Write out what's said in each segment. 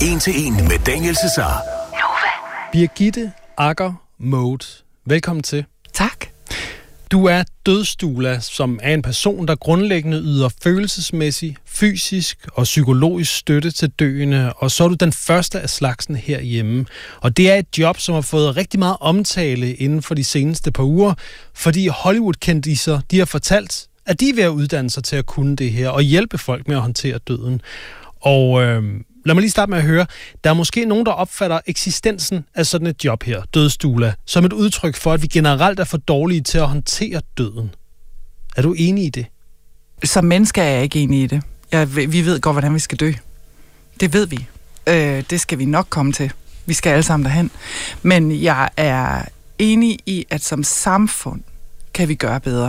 1 til 1 med Daniel Cesar. Birgitte Agger Mode, velkommen til. Tak. Du er dødsdoula, som er en person, der grundlæggende yder følelsesmæssig, fysisk og psykologisk støtte til døende, og så er du den første af slagsen herhjemme. Og det er et job, som har fået rigtig meget omtale inden for de seneste par uger, fordi Hollywood-kendiser, de har fortalt, at de er ved at uddanne sig til at kunne det her og hjælpe folk med at håndtere døden. Og lad mig lige starte med at høre, der er måske nogen, der opfatter eksistensen af sådan et job her, dødsdoula, som et udtryk for, at vi generelt er for dårlige til at håndtere døden. Er du enig i det? Som mennesker er jeg ikke enig i det. Vi ved godt, hvordan vi skal dø. Det ved vi. Det skal vi nok komme til. Vi skal alle sammen derhen. Men jeg er enig i, at som samfund kan vi gøre bedre.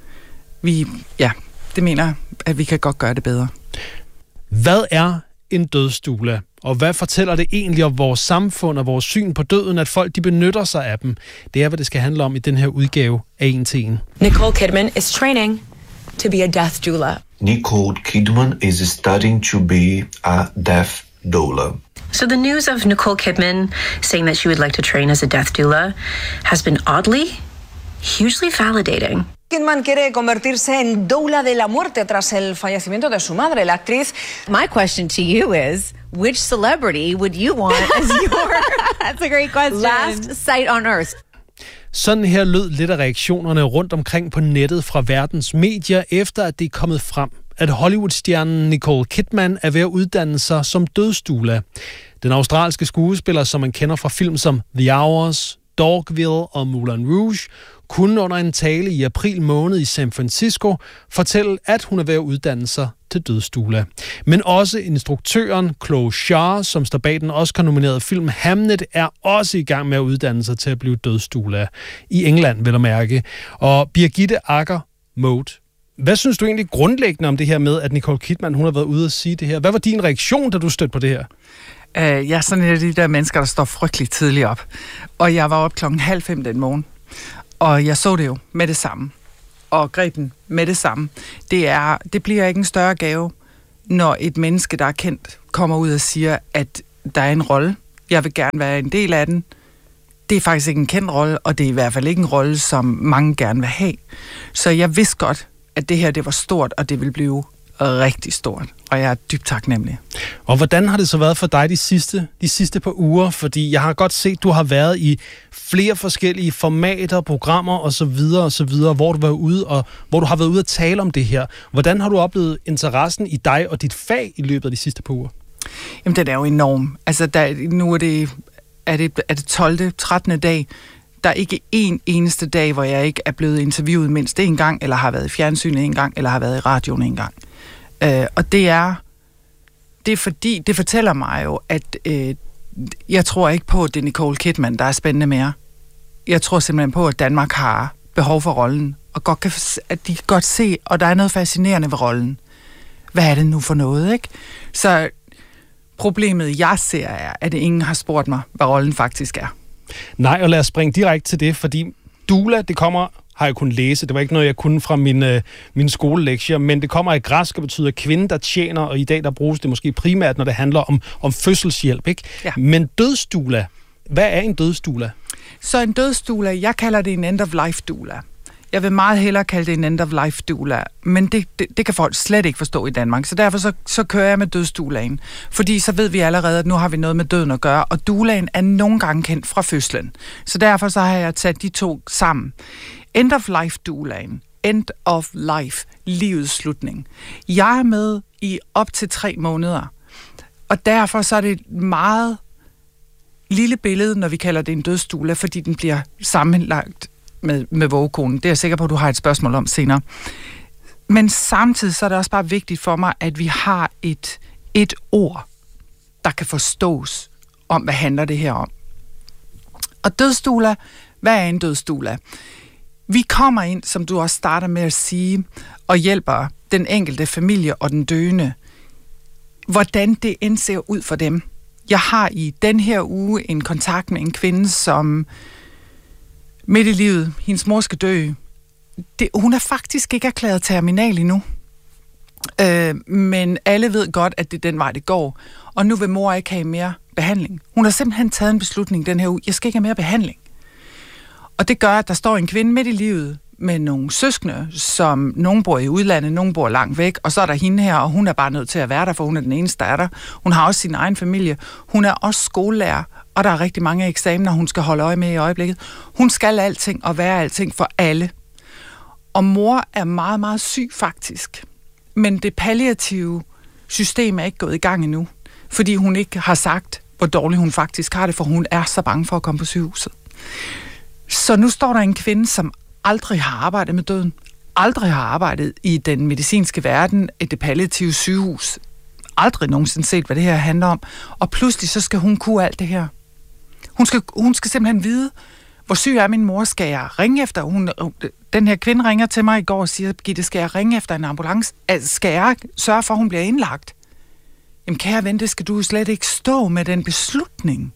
Det mener jeg, at vi kan godt gøre det bedre. Hvad er en dødsdoula? Og hvad fortæller det egentlig om vores samfund og vores syn på døden, at folk de benytter sig af dem? Det er, hvad det skal handle om i den her udgave af 1 til 1. Nicole Kidman is training to be a death doula. Nicole Kidman is studying to be a death doula. So the news of Nicole Kidman saying that she would like to train as a death doula has been oddly, hugely validating. Kidman quiere convertirse en doula de la muerte tras el fallecimiento de su madre, la actriz. My question to you is, which celebrity would you want as your That's a great question. Last sight on earth? Sådan her lød lidt af reaktionerne rundt omkring på nettet fra verdens medier, efter at det er kommet frem, at Hollywood-stjernen Nicole Kidman er ved at uddanne sig som dødsdoula. Den australske skuespiller, som man kender fra film som The Hours, Dogville og Moulin Rouge, kunne under en tale i april måned i San Francisco fortælle, at hun er ved at uddanne sig til dødsdoula. Men også instruktøren Chloe Zhao, som står bag den Oscar-nominerede film Hamnet, er også i gang med at uddanne sig til at blive dødsdoula. I England, vel at mærke. Og Birgitte Agger Mode. Hvad synes du egentlig grundlæggende om det her med, at Nicole Kidman hun har været ude at sige det her? Hvad var din reaktion, da du stødte på det her? Jeg er sådan en af de der mennesker, der står frygteligt tidligt op. Og jeg var op 4:30 den morgen. Og jeg så det jo med det samme. Og greb den med det samme. Det bliver ikke en større gave, når et menneske, der er kendt, kommer ud og siger, at der er en rolle. Jeg vil gerne være en del af den. Det er faktisk ikke en kendt rolle, og det er i hvert fald ikke en rolle, som mange gerne vil have. Så jeg vidste godt, at det her det var stort, og det ville blive rigtig stort. Og jeg er dybt taknemmelig. Og hvordan har det så været for dig de sidste par uger? Fordi jeg har godt set, at du har været i flere forskellige formater, programmer osv., hvor du var ude og hvor du har været ude at tale om det her. Hvordan har du oplevet interessen i dig og dit fag i løbet af de sidste par uger? Jamen, det er jo enormt. Altså, nu er det 12. 13. dag. Der er ikke en eneste dag, hvor jeg ikke er blevet interviewet mindst en gang, eller har været i fjernsynet en gang, eller har været i radioen en gang. Og det er fordi, det fortæller mig jo, at jeg tror ikke på, at det er Nicole Kidman, der er spændende mere. Jeg tror simpelthen på, at Danmark har behov for rollen, og at de kan godt se, og der er noget fascinerende ved rollen. Hvad er det nu for noget, ikke? Så problemet, jeg ser, er, at ingen har spurgt mig, hvad rollen faktisk er. Nej, og lad os springe direkte til det, fordi doula, det kommer, har jeg kunnet læse, det var ikke noget, jeg kunne fra min skolelektier, men det kommer af græsk og betyder kvinde, der tjener, og i dag der bruges det måske primært, når det handler om fødselshjælp, ikke? Ja. Men dødsdoula, hvad er en dødsdoula? Så en dødsdoula, jeg kalder det en end-of-life doula. Jeg vil meget hellere kalde det en end-of-life doula, men det kan folk slet ikke forstå i Danmark, så derfor så kører jeg med dødsdoulaen. Fordi så ved vi allerede, at nu har vi noget med døden at gøre, og doulaen er nogle gange kendt fra fødslen. Så derfor så har jeg taget de to sammen. End-of-life doulaen. End of life. Livets slutning. Jeg er med i op til 3 måneder, og derfor så er det et meget lille billede, når vi kalder det en dødsdoula, fordi den bliver sammenlagt med vågekonen. Det er jeg sikker på, at du har et spørgsmål om senere. Men samtidig så er det også bare vigtigt for mig, at vi har et ord, der kan forstås om, hvad handler det her om. Og dødsdoula, hvad er en dødsdoula? Vi kommer ind, som du også starter med at sige, og hjælper den enkelte familie og den døende, hvordan det end ser ud for dem. Jeg har i den her uge en kontakt med en kvinde, som midt i livet, hendes mor skal dø. Hun er faktisk ikke erklæret terminal endnu. Men alle ved godt, at det er den vej, det går. Og nu vil mor ikke have mere behandling. Hun har simpelthen taget en beslutning den her uge. Jeg skal ikke have mere behandling. Og det gør, at der står en kvinde midt i livet med nogle søskende, som nogen bor i udlandet, nogen bor langt væk, og så er der hende her, og hun er bare nødt til at være der, for hun er den eneste, der er der. Hun har også sin egen familie. Hun er også skolelærer, og der er rigtig mange eksamener, hun skal holde øje med i øjeblikket. Hun skal alting og være alting for alle. Og mor er meget, meget syg faktisk. Men det palliative system er ikke gået i gang endnu, fordi hun ikke har sagt, hvor dårligt hun faktisk har det, for hun er så bange for at komme på sygehuset. Så nu står der en kvinde, som aldrig har arbejdet med døden, aldrig har arbejdet i den medicinske verden, i det palliative sygehus, aldrig nogensinde set, hvad det her handler om, og pludselig så skal hun kunne alt det her. Hun skal simpelthen vide, hvor syg er min mor, skal jeg ringe efter? Den her kvinde ringer til mig i går og siger, Gitte, skal jeg ringe efter en ambulance? Altså, skal jeg sørge for, at hun bliver indlagt? Jamen kære ven, det skal du slet ikke stå med den beslutning.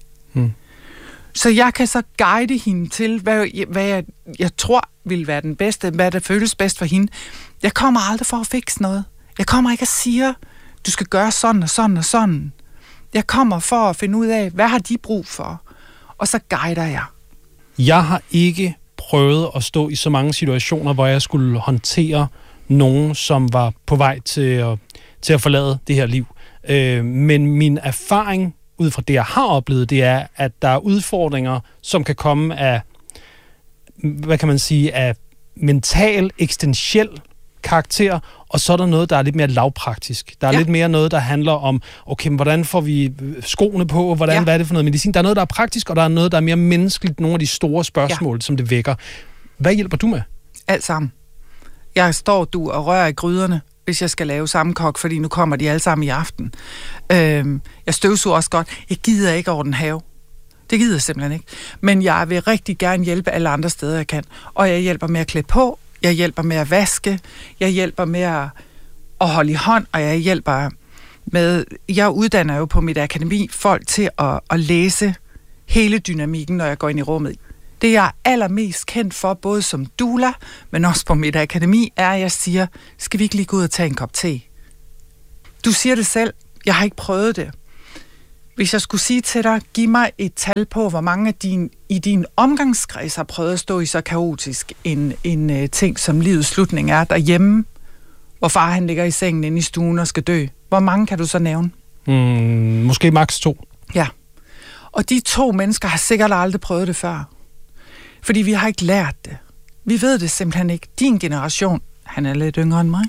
Så jeg kan så guide hende til, hvad jeg tror vil være den bedste, hvad der føles bedst for hende. Jeg kommer aldrig for at fikse noget. Jeg kommer ikke og siger, du skal gøre sådan og sådan og sådan. Jeg kommer for at finde ud af, hvad har de brug for? Og så guider jeg. Jeg har ikke prøvet at stå i så mange situationer, hvor jeg skulle håndtere nogen, som var på vej til at forlade det her liv. Men min erfaring ud fra det, jeg har oplevet, det er, at der er udfordringer, som kan komme af, hvad kan man sige, af mental, eksistentiel karakter, og så er der noget, der er lidt mere lavpraktisk. Der er lidt mere noget, der handler om, okay, hvordan får vi skoene på, hvad er det for noget medicin? Der er noget, der er praktisk, og der er noget, der er mere menneskeligt, nogle af de store spørgsmål, som det vækker. Hvad hjælper du med? Alt sammen. Jeg står og rører i gryderne, hvis jeg skal lave sammenkog, fordi nu kommer de alle sammen i aften. Jeg støvsuger også godt. Jeg gider ikke over den have. Det gider jeg simpelthen ikke. Men jeg vil rigtig gerne hjælpe alle andre steder, jeg kan. Og jeg hjælper med at klæde på, jeg hjælper med at vaske, jeg hjælper med at holde i hånd, og jeg hjælper med... Jeg uddanner jo på mit akademi folk til at læse hele dynamikken, når jeg går ind i rummet. Det, jeg er allermest kendt for, både som doula, men også på mit akademi, er, at jeg siger, skal vi ikke lige gå ud og tage en kop te? Du siger det selv, jeg har ikke prøvet det. Hvis jeg skulle sige til dig, giv mig et tal på, hvor mange af i din omgangskreds har prøvet at stå i så kaotisk en ting, som livets slutning er derhjemme, hvor far han ligger i sengen inde i stuen og skal dø. Hvor mange kan du så nævne? Måske maks 2. Ja. Og de 2 mennesker har sikkert aldrig prøvet det før. Fordi vi har ikke lært det. Vi ved det simpelthen ikke. Din generation, han er lidt yngre end mig,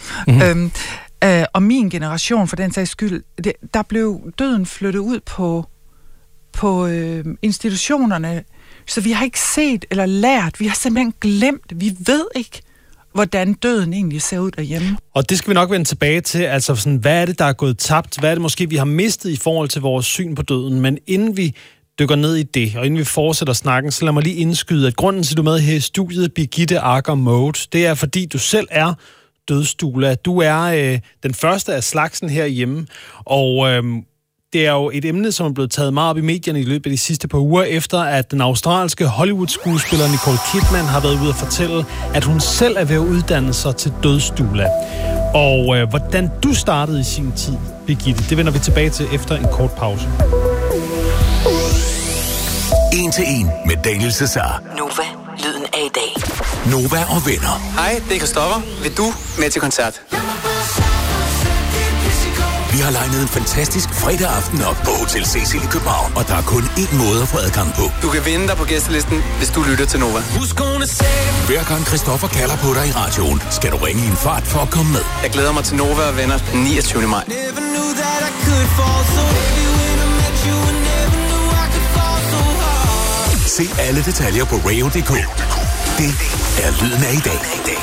og min generation, for den sags skyld, der blev døden flyttet ud på institutionerne, så vi har ikke set eller lært. Vi har simpelthen glemt. Vi ved ikke, hvordan døden egentlig ser ud derhjemme. Og det skal vi nok vende tilbage til. Altså, sådan, hvad er det, der er gået tabt? Hvad er det måske, vi har mistet i forhold til vores syn på døden? Men inden vi dykker ned i det, og inden vi fortsætter snakken, så lad mig lige indskyde, at grunden til, at du er med her i studiet, Birgitte Agger Moe, det er, fordi du selv er dødsdoula. Du er den første af slagsen herhjemme, og det er jo et emne, som er blevet taget meget op i medierne i løbet af de sidste par uger, efter at den australske Hollywood-skuespiller Nicole Kidman har været ude at fortælle, at hun selv er ved at uddanne sig til dødsdoula. Og hvordan du startede i sin tid, Birgitte, det vender vi tilbage til efter en kort pause. 1 til 1 med Daniel Cesar. Nova, lyden af i dag. Nova og venner. Hej, det er Christoffer. Vil du med til koncert? Vi har legnet en fantastisk fredag aften op på Hotel Cecil i København, og der er kun én måde at få adgang på. Du kan vinde dig på gæstelisten, hvis du lytter til Nova. Hver gang Christoffer kalder på dig i radioen, skal du ringe i en fart for at komme med. Jeg glæder mig til Nova og venner den 29. maj. Se alle detaljer på radio.dk. Det er lyden af i dag.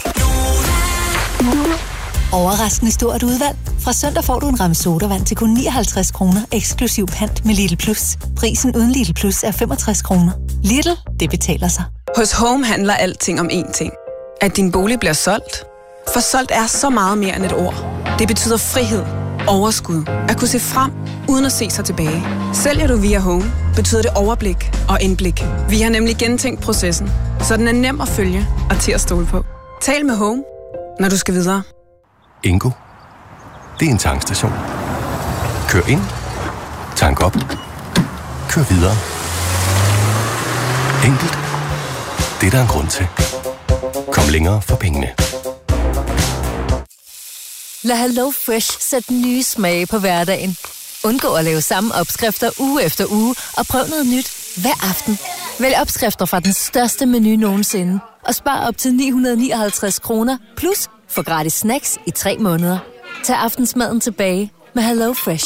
Overraskende stort udvalg. Fra søndag får du en ramme sodavand til kun 59 kroner, eksklusiv pant med Lidl Plus. Prisen uden Lidl Plus er 65 kroner. Lidl, det betaler sig. Hos Home handler alting om én ting. At din bolig bliver solgt. For solgt er så meget mere end et ord. Det betyder frihed, overskud, at kunne se frem, uden at se sig tilbage. Sælger du via Home, betyder det overblik og indblik. Vi har nemlig gentænkt processen, så den er nem at følge og til at stole på. Tal med Home, når du skal videre. Ingo, det er en tankstation. Kør ind. Tank op. Kør videre. Enkelt. Det er der en grund til. Kom længere for pengene. Lad HelloFresh sætte nye smage på hverdagen. Undgå at lave samme opskrifter uge efter uge, og prøv noget nyt hver aften. Vælg opskrifter fra den største menu nogensinde, og spar op til 959 kroner, plus få gratis snacks i 3 måneder. Tag aftensmaden tilbage med HelloFresh.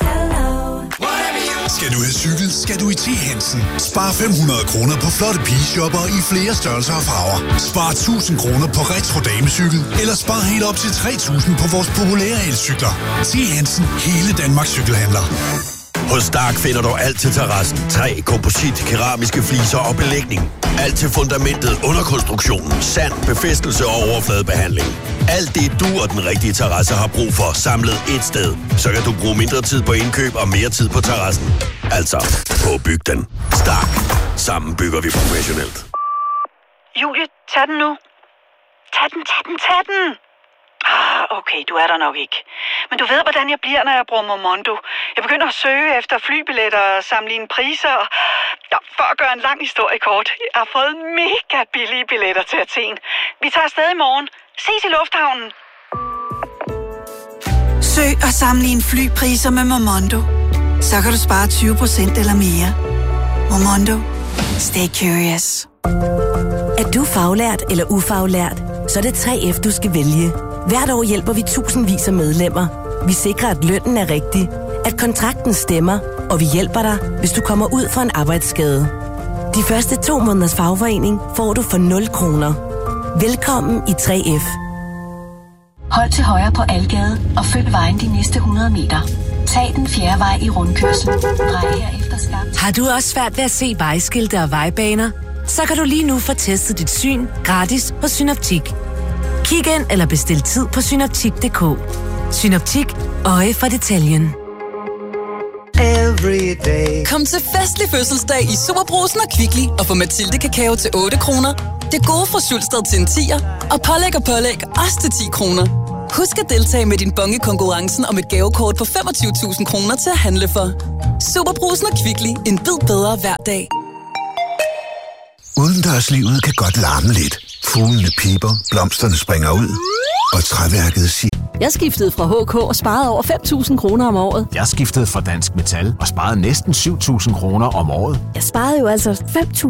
Skal du have cykel, skal du i T. Hansen. Spar 500 kroner på flotte pigeshopper i flere størrelser og farver. Spar 1000 kroner på retro damecykel, eller spar helt op til 3000 på vores populære elcykler. T. Hansen, hele Danmarks cykelhandler. Hos Stark finder du alt til terrassen. Træ, komposit, keramiske fliser og belægning. Alt til fundamentet, underkonstruktionen, sand, befæstelse og overfladebehandling. Alt det du og den rigtige terrasse har brug for, samlet et sted. Så kan du bruge mindre tid på indkøb og mere tid på terrassen. Altså, på at bygge den. Stark. Sammen bygger vi professionelt. Julie, tag den nu. Tag den. Okay, du er der nok ikke. Men du ved, hvordan jeg bliver, når jeg bruger Momondo. Jeg begynder at søge efter flybilletter og sammenligne priser. Ja, for at gøre en lang historie kort. Jeg har fået mega billige billetter til Athen. Vi tager afsted i morgen. Ses i lufthavnen. Søg og sammenligne flypriser med Momondo. Så kan du spare 20% eller mere. Momondo. Stay curious. Er du faglært eller ufaglært, så er det 3F, du skal vælge. Hvert år hjælper vi tusindvis af medlemmer. Vi sikrer, at lønnen er rigtig, at kontrakten stemmer, og vi hjælper dig, hvis du kommer ud for en arbejdsskade. De første 2 måneders fagforening får du for 0 kroner. Velkommen i 3F. Hold til højre på Algade og følg vejen de næste 100 meter. Tag den 4. vej i rundkørslen. Drej herefter skarpt. Har du også svært ved at se vejskilte og vejbaner? Så kan du lige nu få testet dit syn gratis hos Synoptik. Kig ind eller bestil tid på synoptik.dk. Synoptik. Øje for detaljen. Kom til festlig fødselsdag i Superbrugsen og Kvickly og få Mathilde kakao til 8 kroner. Det gode fra Sulsted til en 10'er, og pålæg også til 10 kroner. Husk at deltage med din bon i konkurrencen om et gavekort på 25.000 kroner til at handle for. Superbrugsen og Kvickly. En bid bedre hver dag. Udendørslivet kan godt larme lidt. Fuglene piper, blomsterne springer ud, og træværket siger... Jeg skiftede fra HK og sparede over 5.000 kroner om året. Jeg skiftede fra Dansk Metal og sparede næsten 7.000 kroner om året. Jeg sparede jo altså 5.000